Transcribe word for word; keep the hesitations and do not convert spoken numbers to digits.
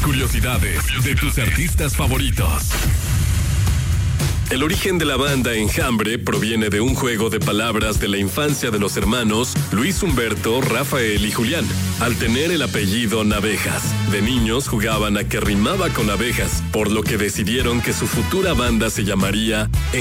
curiosidades de tus artistas favoritos. El origen de la banda Enjambre proviene de un juego de palabras de la infancia de los hermanos Luis Humberto, Rafael y Julián. Al tener el apellido Navejas, de niños jugaban a que rimaba con abejas, por lo que decidieron que su futura banda se llamaría